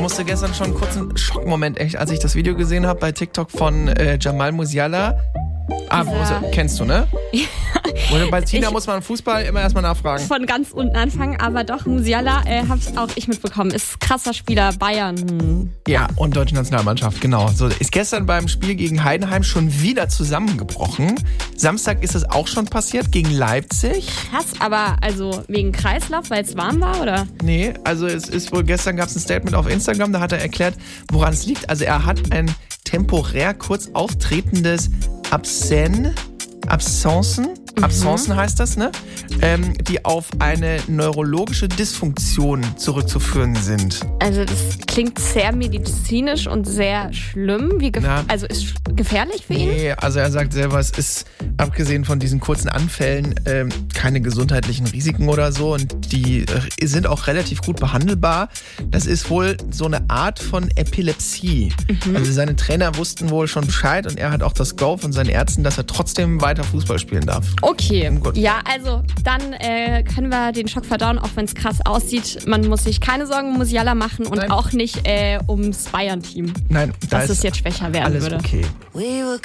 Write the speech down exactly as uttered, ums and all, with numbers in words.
musste gestern schon einen kurzen Schockmoment, echt, als ich das Video gesehen habe bei TikTok von äh, Jamal Musiala. Ah, Dieser- wo, kennst du, ne? Ja. Und bei Tina Ich- muss man Fußball immer erstmal nachfragen. Von ganz unten anfangen, aber doch, Musiala äh, habe auch ich mitbekommen. Ist krasser Spieler, Bayern. Hm. Ja, und deutsche Nationalmannschaft, genau. So, ist gestern beim Spiel gegen Heidenheim schon wieder zusammengebrochen. Samstag ist es auch schon passiert gegen Leipzig. Krass, aber also wegen Kreislauf, weil es warm war, oder? Nee, also es ist wohl, gestern gab es ein Statement auf Instagram, da hat er erklärt, woran es liegt. Also er hat ein temporär kurz auftretendes Absen, Absenzen, Absenzen heißt das, ne? Ähm, die auf eine neurologische Dysfunktion zurückzuführen sind. Also das klingt sehr medizinisch und sehr schlimm. Wie gef- Na. also ist sch- gefährlich für ihn? Nee, also er sagt selber, es ist, abgesehen von diesen kurzen Anfällen, ähm, keine gesundheitlichen Risiken oder so und die äh, sind auch relativ gut behandelbar. Das ist wohl so eine Art von Epilepsie. Also seine Trainer wussten wohl schon Bescheid und er hat auch das Go von seinen Ärzten, dass er trotzdem weiter Fußball spielen darf. Okay, Gut. ja, also dann äh, können wir den Schock verdauen, auch wenn es krass aussieht. Man muss sich keine Sorgen um Musiala machen und Nein. auch nicht äh, ums Bayern-Team, Nein, da dass ist es jetzt schwächer werden alles würde. okay. We were